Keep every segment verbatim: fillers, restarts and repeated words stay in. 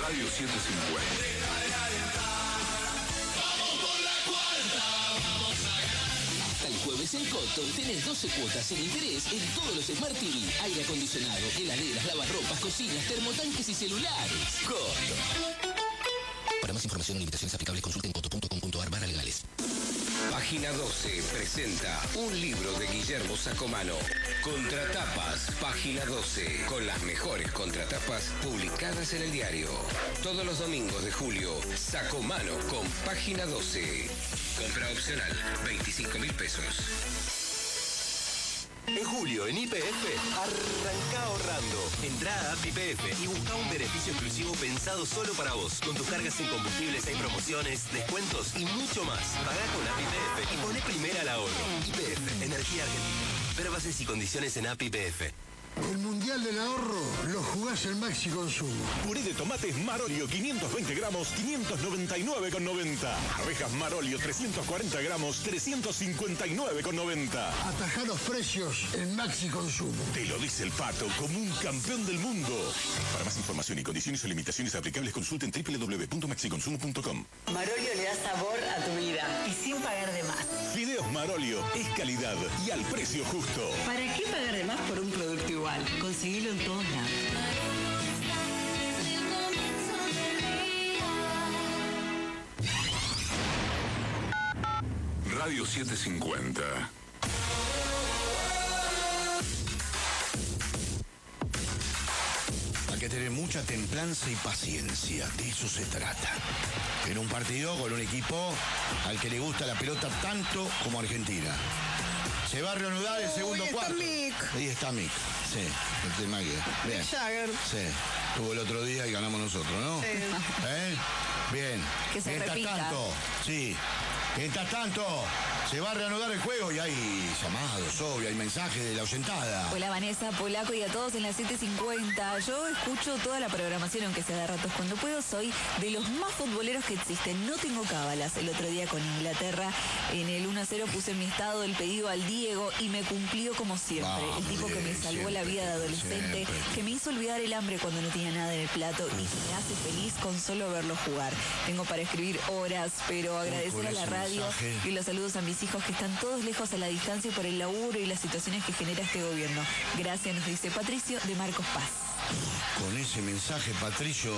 Radio setecientos cincuenta. Hasta el jueves en Cotton tenés doce cuotas sin interés en todos los Smart T V, aire acondicionado, heladeras, lavarropas, cocinas, termotanques y celulares. Cotton. Para más información o limitaciones aplicables, consulten coto punto com punto ar barra legales. Página doce presenta un libro de Guillermo Sacomano. Contratapas, Página doce, con las mejores contratapas publicadas en el diario. Todos los domingos de julio, Sacomano con Página doce. Compra opcional, veinticinco mil pesos. En julio, en Y P F, arranca ahorrando. Entrá a app Y P F y busca un beneficio exclusivo pensado solo para vos. Con tus cargas en combustibles hay promociones, descuentos y mucho más. Pagá con app Y P F y poné primera al ahorro. Y P F, Energía Argentina. Ver bases y condiciones en app Y P F. El Mundial del Ahorro lo jugás en Maxi Consumo. Puré de tomates Marolio, quinientos veinte gramos, quinientos noventa y nueve con noventa. Arvejas Marolio, trescientos cuarenta gramos, trescientos cincuenta y nueve con noventa. Atajá los precios en Maxi Consumo. Te lo dice el Pato, como un campeón del mundo. Para más información y condiciones o limitaciones aplicables, consulten doble u doble u doble u punto maxi consumo punto com. Marolio le da sabor a tu vida y sin pagar de más. Fideos Marolio, es calidad y al precio justo. ¿Para qué pagar de más por un producto igual? Conseguilo en todos lados. Radio setecientos cincuenta. Hay que tener mucha templanza y paciencia, de eso se trata. En un partido con un equipo al que le gusta la pelota tanto como Argentina. Se va a reanudar el segundo cuarto. Ahí está Mick. Sí, el tema que. Bien. Jagger. Sí. Estuvo el otro día y ganamos nosotros, ¿no? Sí. ¿Eh? Bien. Que se Mientras repita. tanto, sí. Mientras tanto, se va a reanudar el juego y hay llamados, obvio, hay mensajes de la oyentada. Hola Vanessa, Polaco y a todos en las siete cincuenta. Yo escucho toda la programación, aunque sea de ratos cuando puedo. Soy de los más futboleros que existen. No tengo cábalas. El otro día con Inglaterra, en el uno a cero puse en mi estado el pedido al Diego y me cumplió como siempre. Vamos, el tipo que me bien, salvó siempre, la vida de adolescente, siempre. que me hizo olvidar el hambre cuando no tenía nada en el plato y que me hace feliz con solo verlo jugar. Tengo para escribir horas, pero agradecer con a la ese radio mensaje. y los saludos a mis hijos que están todos lejos a la distancia por el laburo y las situaciones que genera este gobierno. Gracias, nos dice Patricio de Marcos Paz. Con ese mensaje, Patricio,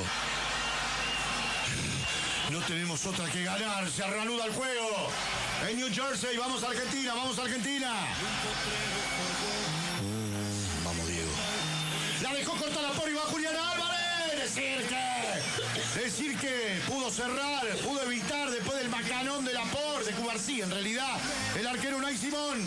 no tenemos otra que ganar. Se reanuda el juego. En New Jersey, vamos a Argentina, vamos a Argentina. Mm, vamos, Diego. La dejó corta la por y va Julián Álvarez. Decir que, decir que pudo cerrar, pudo evitar después del macanón de la por de Cubarsí. En realidad, el arquero Unai Simón.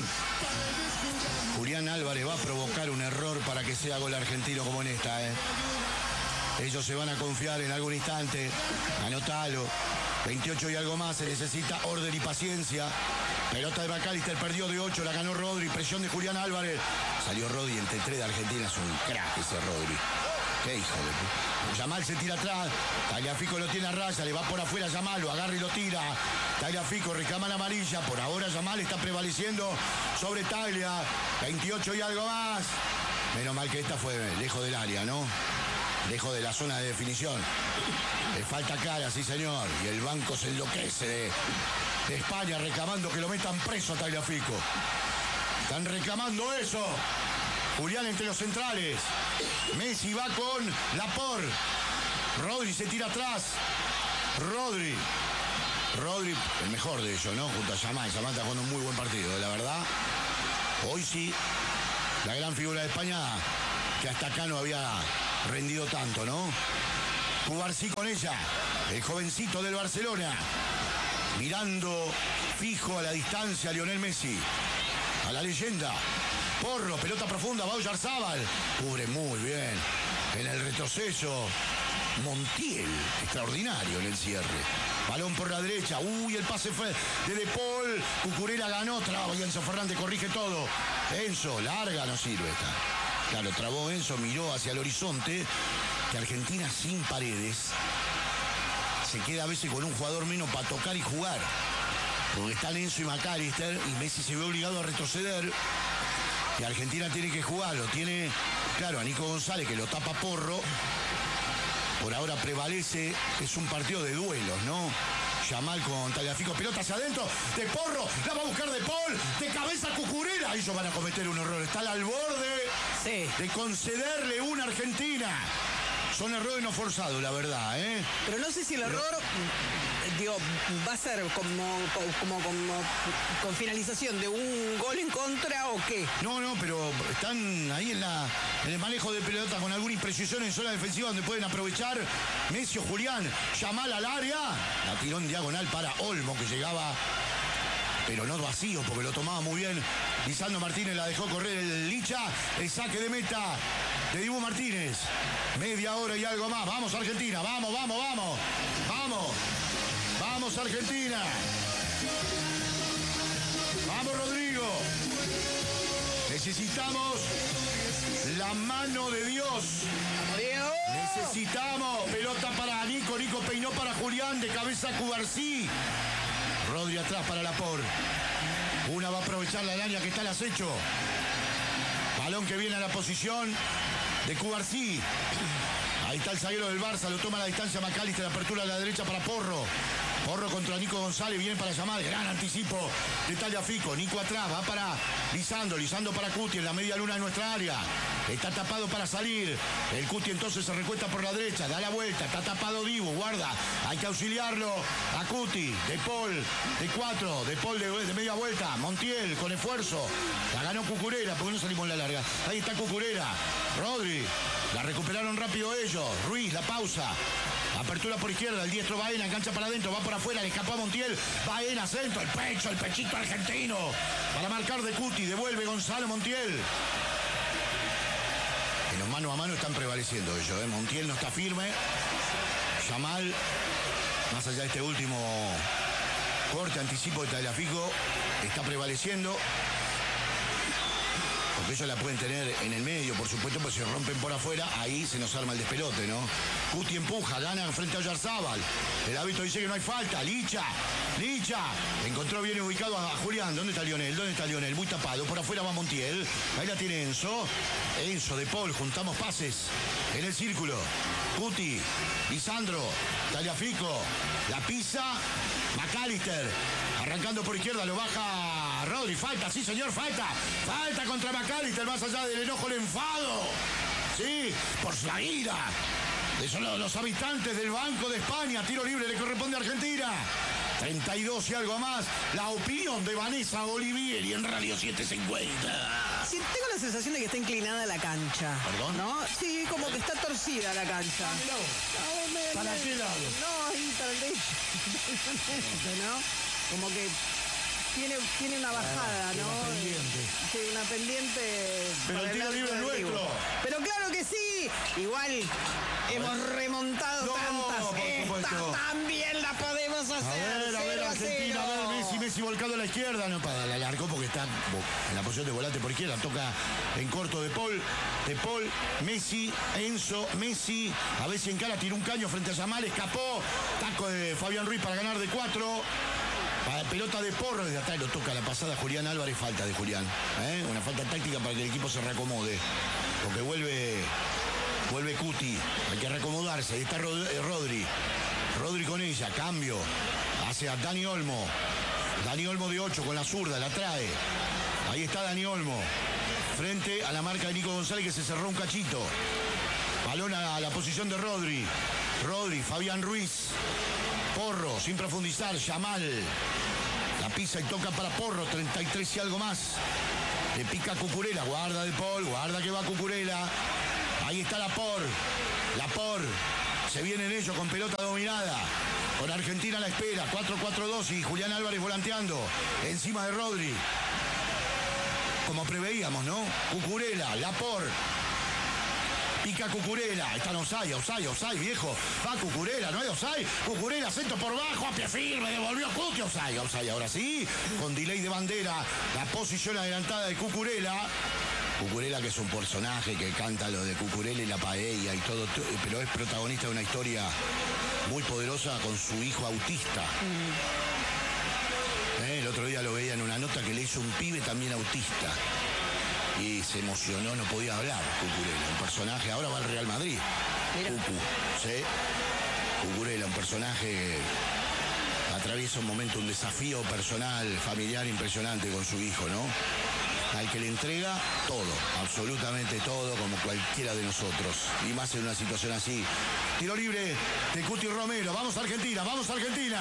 Julián Álvarez va a provocar un error para que sea gol argentino como en esta, ¿eh? Ellos se van a confiar en algún instante. Anotalo. veintiocho y algo más. Se necesita orden y paciencia. Pelota de McAllister, perdió de ocho, la ganó Rodri. Presión de Julián Álvarez. Salió Rodri entre tres de Argentina. Es un crack ese Rodri. Qué hijo de puta. Yamal se tira atrás. Tagliafico lo tiene a raya. Le va por afuera Yamal. Lo agarra y lo tira. Tagliafico reclama la amarilla. Por ahora Yamal está prevaleciendo sobre Taglia. veintiocho y algo más. Menos mal que esta fue lejos del área, ¿no? Lejos de la zona de definición. Le falta cara, sí señor. Y el banco se enloquece de, de España reclamando que lo metan preso a Tagliafico. Están reclamando eso. Julián entre los centrales. Messi va con Laporte. Rodri se tira atrás. Rodri. Rodri, el mejor de ellos, ¿no? Junto a Yamal. Yamal está jugando un muy buen partido, la verdad. Hoy sí, la gran figura de España, que hasta acá no había rendido tanto, ¿no? Cubarsí con ella, el jovencito del Barcelona, mirando fijo a la distancia a Lionel Messi, a la leyenda. Porro, pelota profunda, va Oyarzábal, cubre muy bien. En el retroceso, Montiel, extraordinario en el cierre. Balón por la derecha, uy, el pase fue de De Paul, Cucurella ganó, traba y Enzo Fernández corrige todo. Enzo, larga, no sirve esta. Claro, trabó Enzo, miró hacia el horizonte, que Argentina sin Paredes se queda a veces con un jugador menos para tocar y jugar. Porque están Enzo y McAllister y Messi se ve obligado a retroceder. Y Argentina tiene que jugarlo. Tiene, claro, a Nico González que lo tapa Porro. por ahora prevalece, es un partido de duelos, ¿no? Yamal con Tagliafico, pelota hacia adentro, de Porro, la va a buscar de Paul, de cabeza Cucurella. Ellos van a cometer un error, están al borde sí. de concederle una Argentina. Son errores no forzados, la verdad, ¿eh? Pero no sé si el error, Pero... digo, va a ser como, como, como con finalización de un gol en contra o qué. No, no, pero están ahí en la en el manejo de pelota con alguna imprecisión en zona defensiva donde pueden aprovechar Messi o Julián. Yamal al área, la tiró en diagonal para Olmo, que llegaba, pero no vacío, porque lo tomaba muy bien. Lisandro Martínez la dejó correr el Licha, el saque de meta de Dibu Martínez. Media hora y algo más. Vamos Argentina, vamos, vamos, vamos. Vamos. Vamos Argentina. Vamos Rodrigo. Necesitamos la mano de Dios. Necesitamos pelota para Nico, Nico peinó para Julián, de cabeza Cubarsí. Rodri atrás para Laporte. Una va a aprovechar la área que está al acecho. Balón que viene a la posición de Cubarsí. Ahí está el zaguero del Barça, lo toma a la distancia McAllister, apertura a la derecha para Porro. Porro contra Nico González, viene para Yamal, gran anticipo de Tagliafico. Nico atrás, va para Lisandro, Lisandro para Cuti en la media luna de nuestra área. Está tapado para salir. El Cuti entonces se recuesta por la derecha, da la vuelta, está tapado Dibu, guarda. Hay que auxiliarlo a Cuti, de Paul, de cuatro, de Paul de, de media vuelta. Montiel con esfuerzo. La ganó Cucurella, porque no salimos en la larga. Ahí está Cucurella. Rodri, la recuperaron rápido ellos. Ruiz, la pausa. Apertura por izquierda, el diestro Baena, engancha para adentro, va por afuera, le escapó a Montiel. Baena, centro, el pecho, el pechito argentino. Para marcar de Cuti, devuelve Gonzalo Montiel. En los mano a mano están prevaleciendo ellos, ¿eh? Montiel no está firme. Yamal, más allá de este último corte, anticipo de Tagliafico, está prevaleciendo. Porque ellos la pueden tener en el medio, por supuesto, pues si rompen por afuera, ahí se nos arma el despelote, ¿no? Cuti empuja, gana frente a Oyarzábal. El hábito dice que no hay falta. Licha, Licha. Encontró bien ubicado a Julián. ¿Dónde está Lionel? ¿Dónde está Lionel? Muy tapado. Por afuera va Montiel. Ahí la tiene Enzo. Enzo de Paul. Juntamos pases en el círculo. Cuti, Lisandro, Tagliafico. La pisa McAllister. Arrancando por izquierda, lo baja Rodri. Falta, sí señor, falta. Falta contra McAllister, más allá del enojo, el enfado. Sí, por la ira. De son los, los habitantes del Banco de España. Tiro libre le corresponde a Argentina. treinta y dos y algo más. La opinión de Vanessa Olivieri en Radio setecientos cincuenta. Sí, tengo la sensación de que está inclinada la cancha. ¿Perdón? ¿No? Sí, como que está torcida la cancha. No, ¿para qué lado? No, ahí para el derecho. ¿No? Como que tiene, tiene una bajada, ah, ¿no? Una pendiente. Sí, una pendiente. Pero el tiro libre es nuestro. Pero claro que sí. Igual hemos remontado no, tantas. Esta también la podemos hacer. A ver, a ver, Argentina, a ver, Messi, Messi volcado a la izquierda. No, para la largó porque está en la posición de volante por izquierda. Toca en corto de Paul. De Paul, Messi, Enzo, Messi. A ver si encara, tiró un caño frente a Yamal, escapó. Taco de Fabián Ruiz para ganar de cuatro. Pelota de Porro, desde atrás lo toca la pasada Julián Álvarez, falta de Julián. ¿eh? Una falta táctica para que el equipo se reacomode. Porque vuelve, vuelve Cuti, hay que reacomodarse. Ahí está Rodri. Rodri con ella, cambio. Hace a Dani Olmo. Dani Olmo de ocho con la zurda, la trae. Ahí está Dani Olmo. Frente a la marca de Nico González que se cerró un cachito. Balón a la posición de Rodri. Rodri, Fabián Ruiz. Porro, sin profundizar, Yamal. La pisa y toca para Porro, treinta y tres y algo más. Le pica a Cucurella, guarda de Paul, guarda que va Cucurella. Ahí está Laporte. Laporte. Se vienen ellos con pelota dominada. Con Argentina a la espera, cuatro cuatro dos y Julián Álvarez volanteando. Encima de Rodri. Como preveíamos, ¿no? Cucurella, Laporte. Pica Cucurella, está en Osay, Osay, Osay, viejo. Va Cucurella, no hay Osay. Cucurella, centro por bajo, a pie firme, devolvió Cuti, Osay, Osay. Ahora sí, con delay de bandera, la posición adelantada de Cucurella. Cucurella, que es un personaje que canta lo de Cucurella y la paella y todo, pero es protagonista de una historia muy poderosa con su hijo autista. Mm. Eh, el otro día lo veía en una nota que le hizo un pibe también autista. Y se emocionó, no podía hablar, Cucurella, un personaje, ahora va al Real Madrid. Cucu, ¿sí? Cucurella, un personaje que atraviesa un momento, un desafío personal, familiar impresionante con su hijo, ¿no? Al que le entrega todo, absolutamente todo, como cualquiera de nosotros. Y más en una situación así. Tiro libre de Cuti Romero. Vamos a Argentina, vamos a Argentina.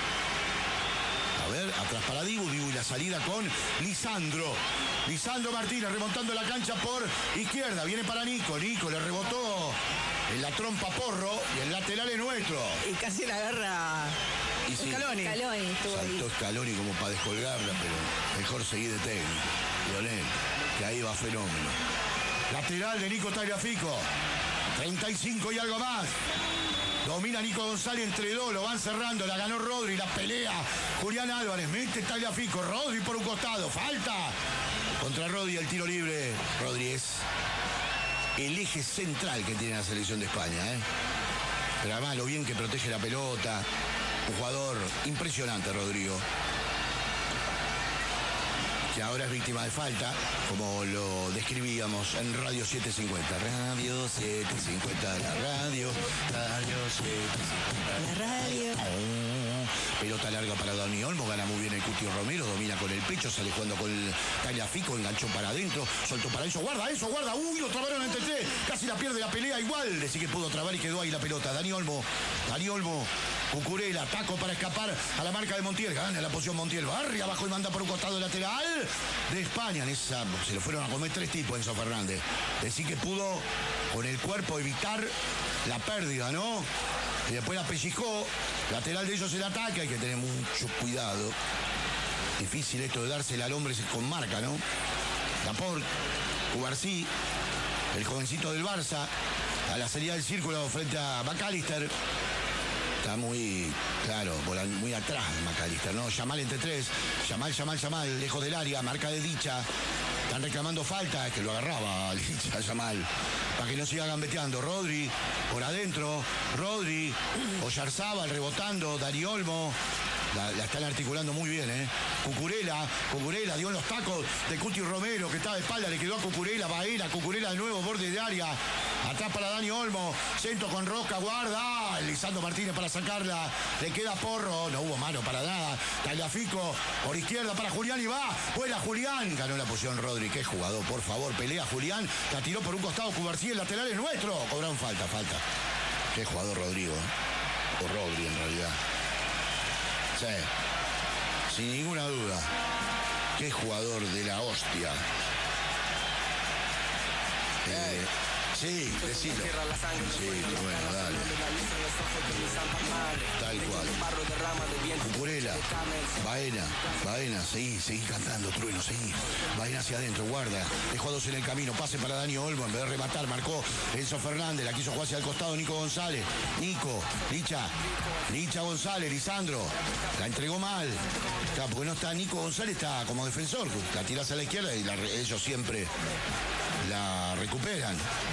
A ver, atrás para Dibu, Dibu y la salida con Lisandro. Lisandro Martínez remontando la cancha por izquierda. Viene para Nico. Nico le rebotó en la trompa Porro y el lateral es nuestro. Y casi la agarra y sí, Scaloni. Scaloni estuvo saltó ahí. Scaloni como para descolgarla, pero mejor seguir de técnico. Lionel, que ahí va fenómeno. Lateral de Nico Tagliafico. treinta y cinco y algo más. Domina Nico González entre dos, lo van cerrando, la ganó Rodri, la pelea. Julián Álvarez, mete Tagliafico, Rodri por un costado, falta. Contra Rodri el tiro libre. Rodri es el eje central que tiene la selección de España, ¿eh? Pero además lo bien que protege la pelota. Un jugador impresionante, Rodrigo. Que ahora es víctima de falta, como lo describíamos en Radio setecientos cincuenta. Radio setecientos cincuenta, la radio, Radio setecientos cincuenta. La radio. Oh, pelota larga para Dani Olmo, gana muy bien el Cuti Romero, domina con el pecho, sale jugando con el Tagliafico, enganchó para adentro, soltó para eso, guarda eso, guarda, uy, lo trabaron entre tres, casi la pierde la pelea igual, decir que pudo trabar y quedó ahí la pelota. Dani Olmo, Dani Olmo, Cucurella, taco para escapar a la marca de Montiel, gana la posición Montiel, barria abajo y manda por un costado lateral de España. En esa se lo fueron a comer tres tipos Enzo Fernández. Decir que pudo con el cuerpo evitar la pérdida, ¿no? Y después la pellizcó, lateral de ellos el ataque, hay que tener mucho cuidado. Difícil esto de dársela al hombre con marca, ¿no? Laporte, Cubarsí, el jovencito del Barça, a la salida del círculo frente a McAllister. Está muy, claro, muy atrás McAllister, ¿no? Yamal entre tres, Yamal, Yamal, Yamal, lejos del área, marca de Dicha. Están reclamando falta, es que lo agarraba Dicha, Yamal, para que no siga gambeteando. Rodri, por adentro, Rodri, Oyarzábal rebotando, Dani Olmo. La, la están articulando muy bien, ¿eh? Cucurella, Cucurella dio en los tacos de Cuti Romero, que estaba de espalda, le quedó a Cucurella, Baena, Cucurella de nuevo, borde de área. Atrás para Dani Olmo, centro con Rosca, guarda. Lisandro Martínez para sacarla, le queda Porro, no hubo mano para nada. Tagliafico por izquierda para Julián y va. Buena Julián, ganó la posición Rodri, qué jugador, por favor, pelea Julián, la tiró por un costado Cubarsí, el lateral es nuestro. Cobraron falta, falta. Qué jugador Rodrigo, ¿eh? O Rodri en realidad. Sí, sin ninguna duda. Qué jugador de la hostia. Eh, sí, decilo. Sí, bueno, dale. Tal cual. Cucurella, Baena, Baena, seguí, seguí cantando, Trueno, seguí. Baena hacia adentro, guarda. Dejó a dos en el camino, pase para Dani Olmo, en vez de rematar, marcó Enzo Fernández, la quiso jugar hacia el costado Nico González. Nico, Licha, Licha González, Lisandro, la entregó mal. Claro, porque no está Nico González, está como defensor, la tirás a la izquierda y la, ellos siempre la recuperan.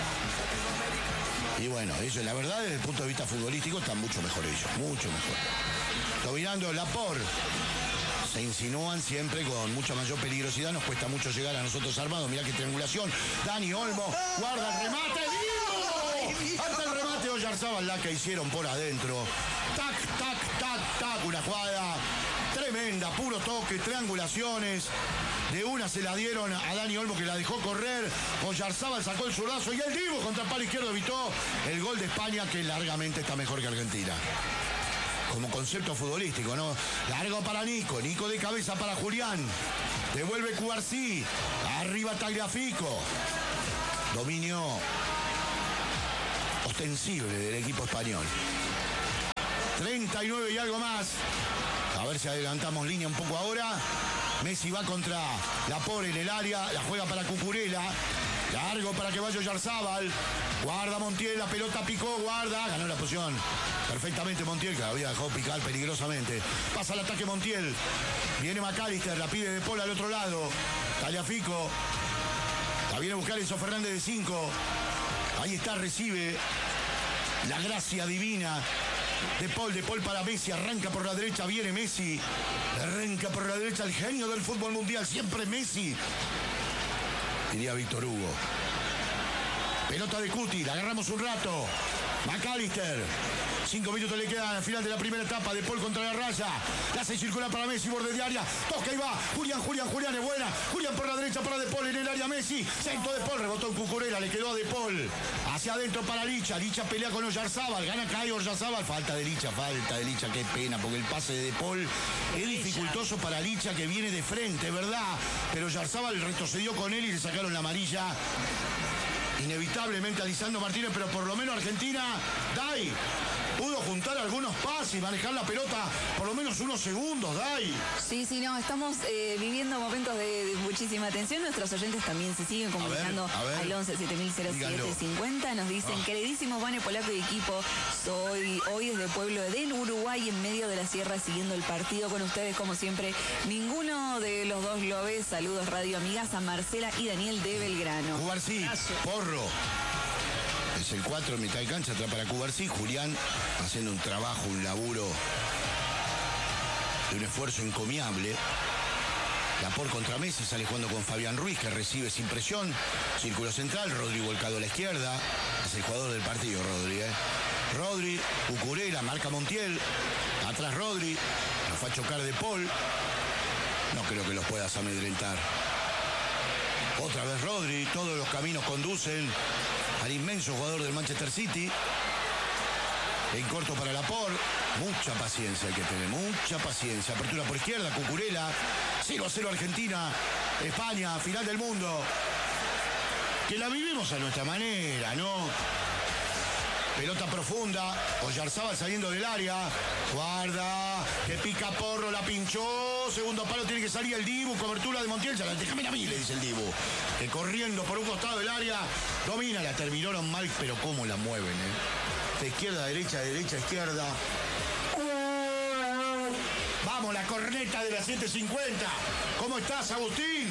Y bueno, ellos, la verdad, desde el punto de vista futbolístico, están mucho mejor ellos, mucho mejor. Dominando Laporte. Se insinúan siempre con mucha mayor peligrosidad, nos cuesta mucho llegar a nosotros armados. Mirá qué triangulación. Dani Olmo, guarda el remate. ¡Dios! Hasta el remate Oyarzábal, la que hicieron por adentro. Tac, tac, tac, tac. Una jugada tremenda, puro toque, triangulaciones. De una se la dieron a Dani Olmo, que la dejó correr. Oyarzábal sacó el zurdazo y el Dibu contra el palo izquierdo evitó el gol de España, que largamente está mejor que Argentina. Como concepto futbolístico, ¿no? Largo para Nico, Nico de cabeza para Julián. Devuelve Cubarsí. Arriba Tagliafico. Dominio ostensible del equipo español. treinta y nueve y algo más. A ver si adelantamos línea un poco ahora. Messi va contra Laporte en el área, la juega para Cucurella. Largo para que vaya Oyarzábal. Guarda Montiel, la pelota picó, guarda. Ganó la posición perfectamente Montiel, que la había dejado picar peligrosamente. Pasa el ataque Montiel. Viene McAllister, la pide de Paul al otro lado. Tagliafico. La viene a buscar Enzo Fernández de cinco. Ahí está, recibe la gracia divina de Paul, de Paul para Messi, arranca por la derecha, viene Messi, arranca por la derecha el genio del fútbol mundial, siempre Messi, diría Víctor Hugo. Pelota de Cuti, la agarramos un rato. McAllister. Cinco minutos le quedan al final de la primera etapa. De Paul contra la raya. La hace circular para Messi, borde de área. Toca y va. Julián, Julián, Julián es buena. Julián por la derecha para De Paul en el área. Messi. Centro De Paul. Rebotó en Cucurella. Le quedó a De Paul. Hacia adentro para Licha. Licha pelea con Oyarzábal. Gana Caio Oyarzábal. Falta de Licha, falta de Licha. Qué pena, porque el pase de De Paul es dificultoso para Licha, que viene de frente, ¿verdad? Pero Oyarzábal retrocedió con él y le sacaron la amarilla. Inevitablemente a Lisandro Martínez, pero por lo menos Argentina, Dai, pudo juntar algunos pases y manejar la pelota por lo menos unos segundos, Dai. Sí, sí, no, estamos eh, viviendo momentos de, de muchísima tensión. Nuestros oyentes también se siguen comunicando a ver, a ver. al once siete mil siete cincuenta. Nos dicen, oh. queridísimo Vane Polaco y equipo, soy hoy desde Pueblo Edén, Uruguay, en medio de la sierra, siguiendo el partido con ustedes, como siempre. Ninguno de los dos lo ve. Saludos, Radio Amigas, a Marcela y Daniel de Belgrano. Cubarsí, Porro. Es el cuatro, mitad de cancha, atrás para Cubarsí. Julián haciendo un trabajo, un laburo de un esfuerzo encomiable. Lapor contra Messi, sale jugando con Fabián Ruiz, que recibe sin presión. Círculo central, Rodri volcado a la izquierda. Es el jugador del partido, Rodri. ¿eh? Rodri, Cucurella, marca Montiel. Atrás Rodri, nos va a chocar De Paul. No creo que los puedas amedrentar. Otra vez Rodri, todos los caminos conducen al inmenso jugador del Manchester City. En corto para Laporte. Mucha paciencia hay que tener, mucha paciencia. Apertura por izquierda, Cucurella. cero a cero Argentina, España, final del mundo. Que la vivimos a nuestra manera, ¿no? Pelota profunda, Oyarzábal saliendo del área. Guarda, que pica Porro, la pinchó. Segundo palo, tiene que salir el Dibu. Cobertura de Montiel. Déjame a mí, le dice el Dibu. Que corriendo por un costado del área. Domina, la terminaron mal, pero cómo la mueven, ¿eh? De izquierda a derecha, de derecha a izquierda. Vamos, la corneta de las siete cincuenta. ¿Cómo estás, Agustín?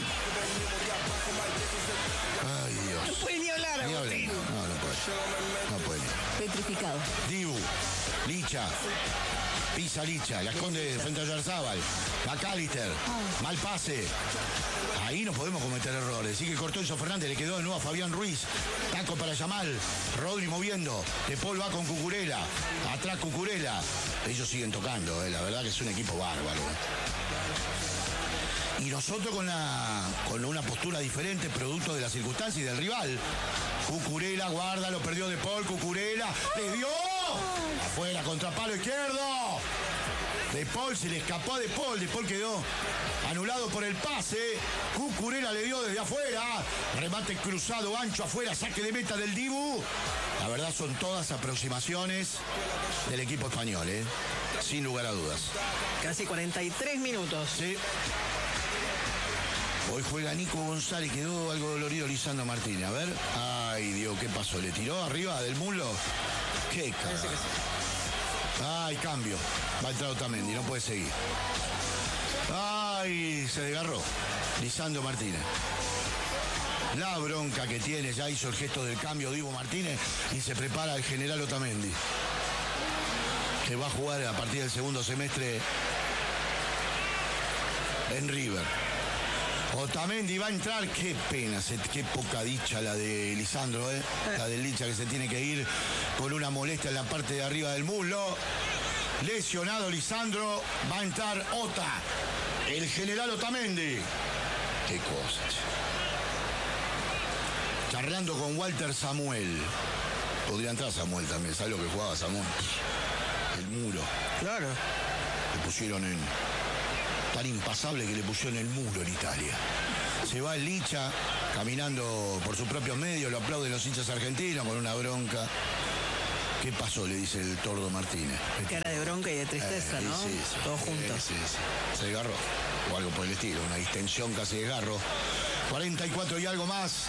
Ay, Dios. No puede ni hablar, Agustín. No, no puede. No puede. Petrificado. Dibu, Licha. Pisa Licha, la esconde frente a Oyarzábal. McAllister, mal pase. Ahí no podemos cometer errores. Sigue cortó Enzo Fernández, le quedó de nuevo a Fabián Ruiz. Taco para Yamal. Rodri moviendo. De Paul va con Cucurella. Atrás Cucurella. Ellos siguen tocando, eh. La verdad que es un equipo bárbaro. Y nosotros con, la, con una postura diferente, producto de las circunstancias y del rival. Cucurella, guarda, lo perdió De Paul. Cucurella, le dio. Afuera, contra palo izquierdo. De Paul, se le escapó a De Paul. De Paul quedó anulado por el pase. Cucurella le dio desde afuera. Remate cruzado, ancho afuera. Saque de meta del Dibu. La verdad son todas aproximaciones del equipo español, ¿eh? Sin lugar a dudas. Casi cuarenta y tres minutos. Sí. Hoy juega Nico González. Quedó algo dolorido Lisandro Martínez. A ver. Ay, Dios, ¿qué pasó? ¿Le tiró arriba del muslo? Qué cagada. Ay, cambio. Va a entrar Otamendi, no puede seguir. Ay, se desgarró. Lisandro Martínez. La bronca que tiene, ya hizo el gesto del cambio Dibu Martínez y se prepara el general Otamendi, que va a jugar a partir del segundo semestre en River. Otamendi va a entrar, qué pena, qué poca dicha la de Lisandro, ¿eh? La de Licha, que se tiene que ir con una molestia en la parte de arriba del muslo. Lesionado Lisandro, va a entrar Ota, el general Otamendi. Qué cosa. Charlando con Walter Samuel. Podría entrar Samuel también, ¿sabes lo que jugaba Samuel? El muro. Claro. Le pusieron en... Tan impasable que le pusieron el muro en Italia. Se va el Licha caminando por sus propios medios, lo aplauden los hinchas argentinos con una bronca. ¿Qué pasó? Le dice el Tordo Martínez. Cara de bronca y de tristeza, eh, ¿no? Sí, sí, todos sí, juntos. Sí, sí. Se desgarró. O algo por el estilo, una distensión casi de desgarro. cuarenta y cuatro y algo más.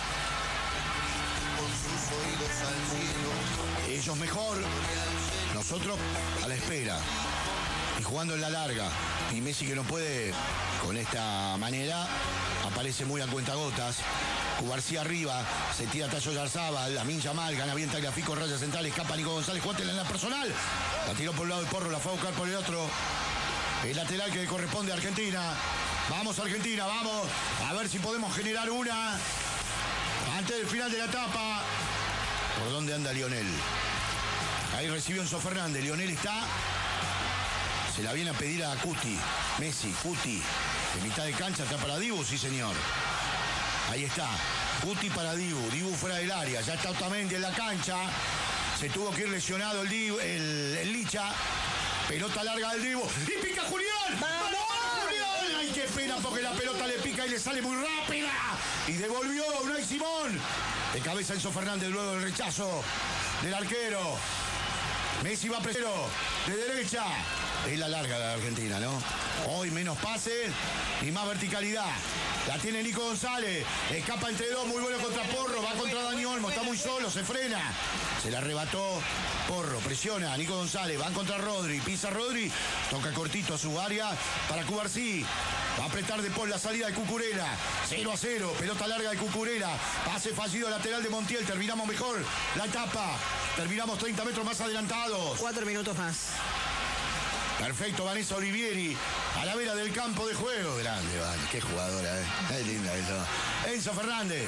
Ellos mejor. Nosotros a la espera. Y jugando en la larga. Y Messi, que no puede con esta manera, aparece muy a cuentagotas. Cubarsí arriba, se tira Tayo Oyarzábal, Lamin Yamal, gana bien Tagliafico, raya central, escapa Nico González, jugátela en la personal. La tiró por un lado el Porro, la fue a buscar por el otro. El lateral que le corresponde a Argentina. Vamos Argentina, vamos. A ver si podemos generar una antes del final de la etapa. por dónde anda Lionel. Ahí recibió Enzo Fernández. Lionel está. Se la viene a pedir a Cuti. Messi, Cuti. De mitad de cancha está para Dibu, sí señor. Ahí está. Cuti para Dibu. Dibu fuera del área. Ya está Otamendi en la cancha. Se tuvo que ir lesionado el, Dibu, el, el Licha. Pelota larga del Dibu. ¡Y pica Julián! ¡Vamos, Julián! ¡Ay, qué pena porque la pelota le pica y le sale muy rápida! Y devolvió Unai Simón. De cabeza Enzo Fernández luego del rechazo del arquero. Messi va primero. De derecha. Es la larga de la Argentina, ¿no? Hoy menos pases y más verticalidad. La tiene Nico González. Escapa entre dos. Muy bueno contra Porro. Va contra Dani Olmo. Está muy solo. Se frena. Se la arrebató Porro. Presiona. Nico González. Va contra Rodri. Pisa Rodri. Toca cortito a su área para Cubarsí. Va a apretar de Paul la salida de Cucurella. cero a cero. Pelota larga de Cucurella. Pase fallido lateral de Montiel. Terminamos mejor la etapa. Terminamos treinta metros más adelantados. Cuatro minutos más. Perfecto, Vanessa Olivieri, a la vera del campo de juego. Grande, Van, qué jugadora, ¿eh? Es linda eso. Enzo Fernández.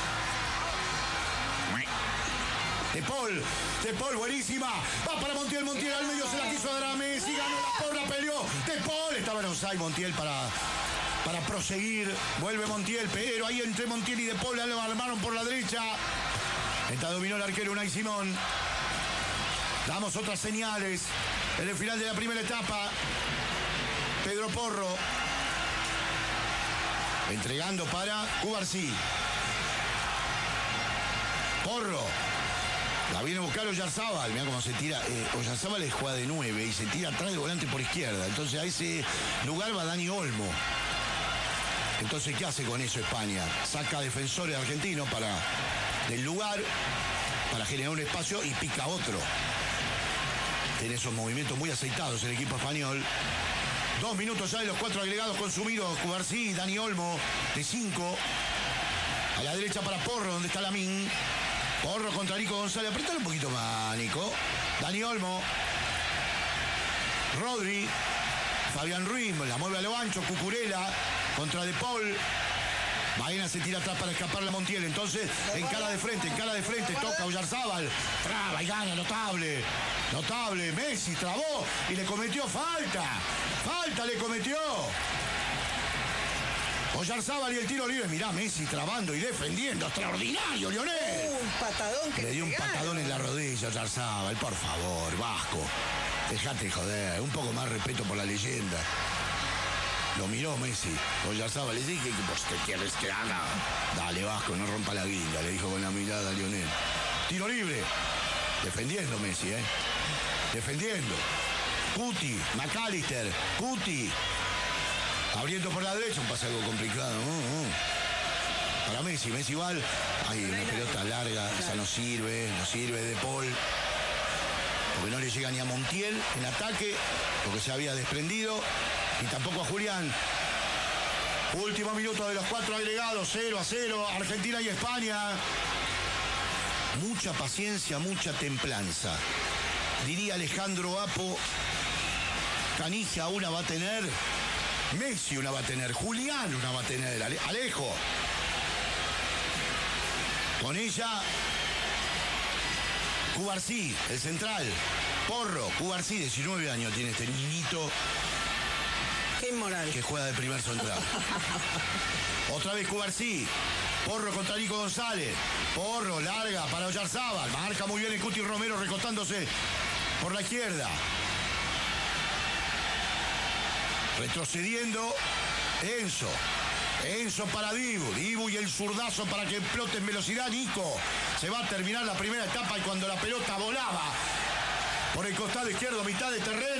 De Paul, De Paul, buenísima. Va para Montiel, Montiel al medio, se la quiso dar a Messi, ganó la porra, peleó. De Paul, estaba en offside Montiel para, para proseguir. Vuelve Montiel, pero ahí entre Montiel y De Paul lo armaron por la derecha. Esta dominó el arquero Unai Simón. Damos otras señales. En el final de la primera etapa, Pedro Porro entregando para Cubarsí. Porro la viene a buscar Oyarzábal. Mirá cómo se tira. Eh, Oyarzábal es juega de nueve y se tira atrás del volante por izquierda. Entonces a ese lugar va Dani Olmo. Entonces, ¿qué hace con eso España? Saca defensores argentinos para del lugar para generar un espacio y pica otro. Tiene esos movimientos muy aceitados el equipo español. Dos minutos ya de los cuatro agregados consumidos. Cubarsí, Dani Olmo, de cinco. A la derecha para Porro, donde está Lamín. Porro contra Nico González. Apretale un poquito más, Nico. Dani Olmo. Rodri. Fabián Ruiz, la mueve a lo ancho. Cucurella contra De Paul. Baena se tira atrás para escapar la Montiel. Entonces, en cara de frente, en cara de frente, toca Oyarzábal. Traba y gana, notable. Notable. Messi trabó y le cometió falta. Falta le cometió. Oyarzábal y el tiro libre. Mirá, Messi trabando y defendiendo. Extraordinario, Lionel. Un patadón que le dio un patadón en la rodilla a Oyarzábal. Por favor, Vasco. Dejate de joder. Un poco más respeto por la leyenda. Lo miró Messi. Oyarzábal le dije que vos te quieres que haga. Dale, Vasco, no rompa la guinda, le dijo con la mirada a Lionel. Tiro libre. Defendiendo Messi, ¿eh? Defendiendo. Cuti, McAllister, Cuti. Abriendo por la derecha, un pase algo complicado. Uh, uh. Para Messi, Messi igual. Hay una pelota larga, esa no sirve, no sirve De Paul. Porque no le llega ni a Montiel en ataque, porque se había desprendido. Y tampoco a Julián. Último minuto de los cuatro agregados, cero a cero, Argentina y España. Mucha paciencia, mucha templanza. Diría Alejandro Apo, Canija una va a tener, Messi una va a tener, Julián una va a tener, Ale- Alejo. Con ella, Cubarsí, el central. Porro, Cubarsí, diecinueve años tiene este niñito. Qué inmoral. Que juega de primer central. Otra vez Cubarsí. Porro contra Nico González. Porro, larga para Oyarzábal. Marca muy bien el Cuti Romero recostándose por la izquierda. Retrocediendo Enzo. Enzo para Dibu. Dibu y el zurdazo para que explote en velocidad. Nico. Se va a terminar la primera etapa y cuando la pelota volaba por el costado izquierdo, mitad de terreno.